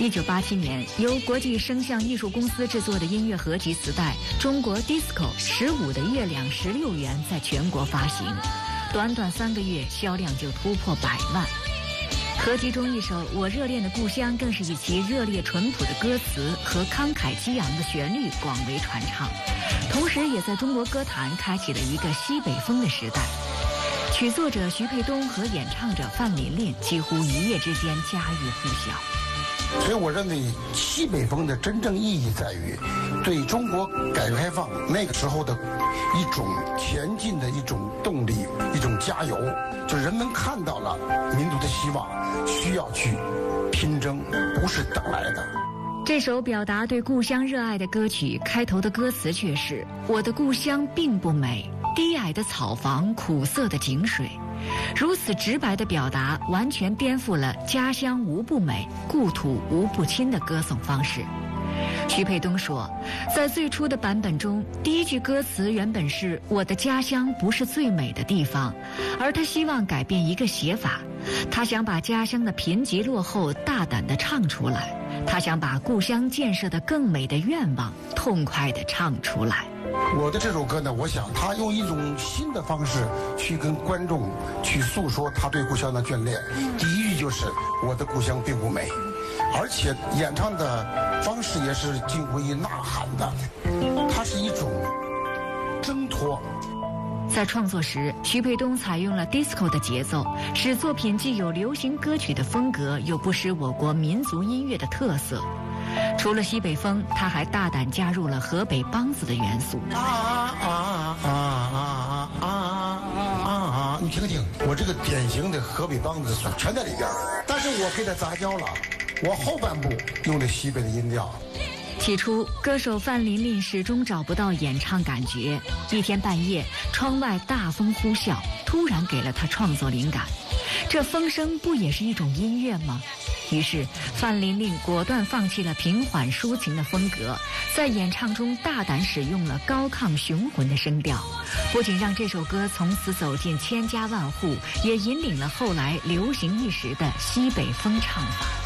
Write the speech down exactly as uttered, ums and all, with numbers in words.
一九八七年，由国际声像艺术公司制作的音乐合集磁带《中国 Disco 十五的月亮十六元》在全国发行，短短三个月销量就突破百万。合集中一首《我热恋的故乡》更是以其热烈淳朴的歌词和慷慨激昂的旋律广为传唱，同时也在中国歌坛开启了一个西北风的时代。曲作者徐沛东和演唱者范琳琳几乎一夜之间家喻户晓。 所以我认为西北风的真正意义在于对中国改革开放那个时候的一种前进的一种动力，一种加油，就人们看到了民族的希望，需要去拼争，不是等来的。 这首表达对故乡热爱的歌曲开头的歌词却是：我的故乡并不美，低矮的草房，苦涩的井水。如此直白的表达，完全颠覆了家乡无不美，故土无不亲的歌颂方式。徐沛东说，在最初的版本中，第一句歌词原本是我的家乡不是最美的地方，而他希望改变一个写法，他想把家乡的贫瘠落后大胆地唱出来，他想把故乡建设的更美的愿望痛快地唱出来。 我的这首歌呢，我想他用一种新的方式去跟观众去诉说他对故乡的眷恋。第一句就是我的故乡并不美，而且演唱的方式也是近乎于呐喊的，它是一种挣脱。 在创作时，徐沛东采用了 disco 的节奏，使作品既有流行歌曲的风格，又不失我国民族音乐的特色。除了西北风，他还大胆加入了河北梆子的元素。 啊啊啊啊啊啊啊啊！你听听，我这个典型的河北梆子全在里边，但是我给它杂交了，我后半部用的西北的音调。 起初，歌手范琳琳始终找不到演唱感觉。一天半夜，窗外大风呼啸，突然给了他创作灵感。这风声不也是一种音乐吗？于是，范琳琳果断放弃了平缓抒情的风格，在演唱中大胆使用了高亢雄浑的声调，不仅让这首歌从此走进千家万户，也引领了后来流行一时的西北风唱法。